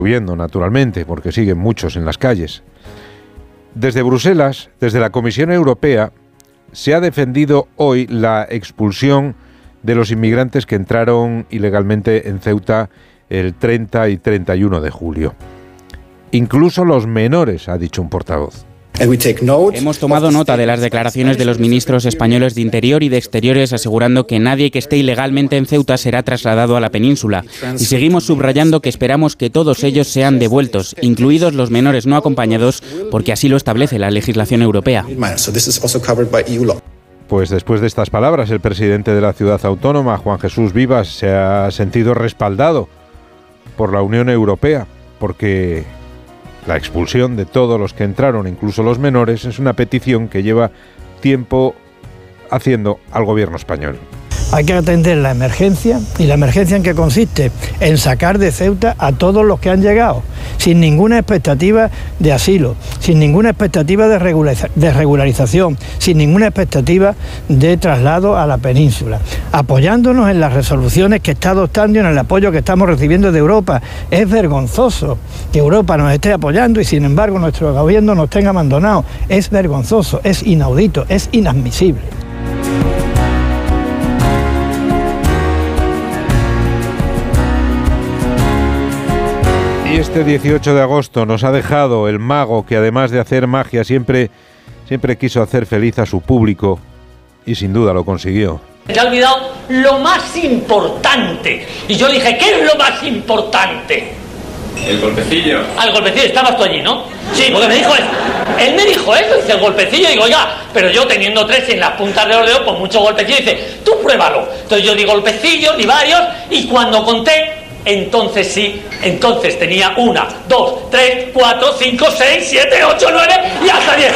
Subiendo, naturalmente, porque siguen muchos en las calles. Desde Bruselas, desde la Comisión Europea, se ha defendido hoy la expulsión de los inmigrantes que entraron ilegalmente en Ceuta el 30 y 31 de julio. Incluso los menores, ha dicho un portavoz. Hemos tomado nota de las declaraciones de los ministros españoles de Interior y de Exteriores asegurando que nadie que esté ilegalmente en Ceuta será trasladado a la península. Y seguimos subrayando que esperamos que todos ellos sean devueltos, incluidos los menores no acompañados, porque así lo establece la legislación europea. Pues después de estas palabras, el presidente de la ciudad autónoma, Juan Jesús Vivas, se ha sentido respaldado por la Unión Europea, porque la expulsión de todos los que entraron, incluso los menores, es una petición que lleva tiempo haciendo al gobierno español. Hay que atender la emergencia, y la emergencia ¿en qué consiste? En sacar de Ceuta a todos los que han llegado, sin ninguna expectativa de asilo, sin ninguna expectativa de regularización, sin ninguna expectativa de traslado a la península, apoyándonos en las resoluciones que está adoptando y en el apoyo que estamos recibiendo de Europa. Es vergonzoso que Europa nos esté apoyando y sin embargo nuestro gobierno nos tenga abandonados. Es vergonzoso, es inaudito, es inadmisible. Y este 18 de agosto nos ha dejado el mago que, además de hacer magia, siempre quiso hacer feliz a su público y sin duda lo consiguió. Se ha olvidado lo más importante. Y yo dije, ¿qué es lo más importante? El golpecillo. Al golpecillo, estabas tú allí, ¿no? Sí, porque me dijo eso. Él me dijo eso, dice el golpecillo, y digo, oiga, pero yo teniendo 3 en las puntas de los dedos, pues muchos golpecillos, dice, tú pruébalo. Entonces yo di golpecillos, di varios, y cuando conté, entonces sí, entonces tenía 1, 2, 3, 4, 5, 6, 7, 8, 9 y hasta 10.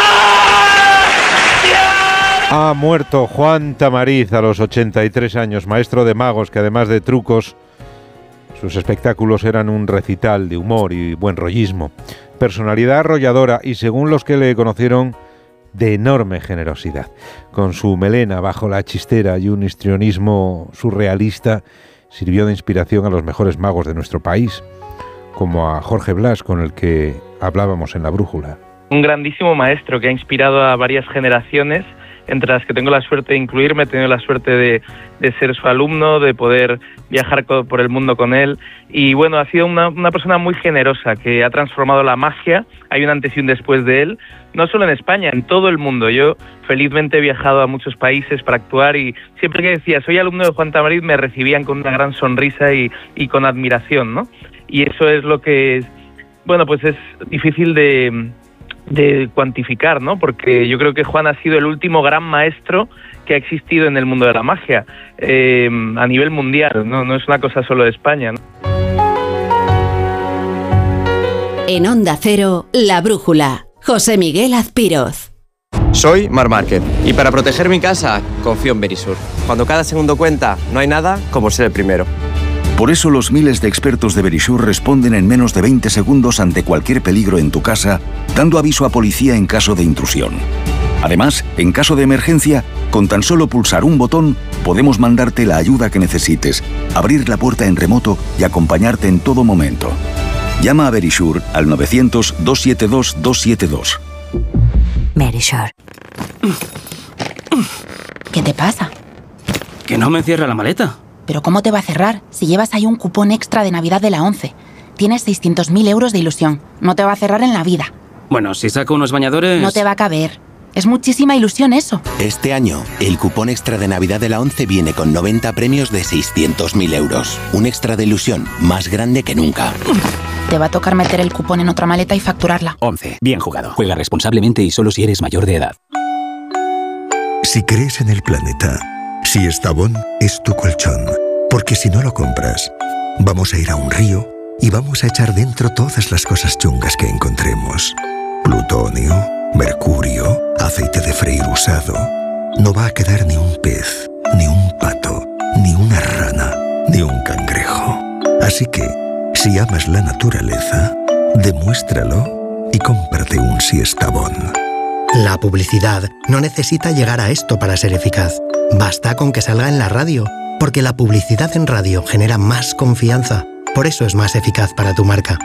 Ha muerto Juan Tamariz a los 83 años, maestro de magos que además de trucos, sus espectáculos eran un recital de humor y buen rollismo. Personalidad arrolladora y, según los que le conocieron, de enorme generosidad. Con su melena bajo la chistera y un histrionismo surrealista, sirvió de inspiración a los mejores magos de nuestro país, como a Jorge Blas, con el que hablábamos en La Brújula. Un grandísimo maestro que ha inspirado a varias generaciones, entre las que tengo la suerte de incluirme. He tenido la suerte de ser su alumno, de poder viajar por el mundo con él. Y bueno, ha sido una persona muy generosa que ha transformado la magia. Hay un antes y un después de él, no solo en España, en todo el mundo. Yo felizmente he viajado a muchos países para actuar y siempre que decía soy alumno de Juan Tamariz me recibían con una gran sonrisa y con admiración, ¿no? Y eso es lo que, bueno, pues es difícil de cuantificar, ¿no? Porque yo creo que Juan ha sido el último gran maestro que ha existido en el mundo de la magia a nivel mundial, no es una cosa solo de España, ¿no? En Onda Cero, La Brújula, José Miguel Azpiroz. Soy Marc Márquez y para proteger mi casa confío en Verisur. Cuando cada segundo cuenta, no hay nada como ser el primero. Por eso los miles de expertos de Verisur responden en menos de 20 segundos ante cualquier peligro en tu casa, dando aviso a policía en caso de intrusión. Además, en caso de emergencia, con tan solo pulsar un botón, podemos mandarte la ayuda que necesites, abrir la puerta en remoto y acompañarte en todo momento. Llama a Verisur al 900-272-272. Verisur. ¿Qué te pasa? Que no me cierra la maleta. ¿Pero cómo te va a cerrar si llevas ahí un cupón extra de Navidad de la ONCE? Tienes 600.000 euros de ilusión. No te va a cerrar en la vida. Bueno, si saco unos bañadores... No te va a caber. Es muchísima ilusión eso. Este año, el cupón extra de Navidad de la ONCE viene con 90 premios de 600.000 euros. Un extra de ilusión más grande que nunca. Te va a tocar meter el cupón en otra maleta y facturarla. ONCE. Bien jugado. Juega responsablemente y solo si eres mayor de edad. Si crees en el planeta, si Estavón es tu colchón, porque si no lo compras, vamos a ir a un río y vamos a echar dentro todas las cosas chungas que encontremos. Plutonio, mercurio, aceite de freír usado. No va a quedar ni un pez, ni un pato, ni una rana, ni un cangrejo. Así que, si amas la naturaleza, demuéstralo y cómprate un Siestabón. La publicidad no necesita llegar a esto para ser eficaz. Basta con que salga en la radio, porque la publicidad en radio genera más confianza. Por eso es más eficaz para tu marca.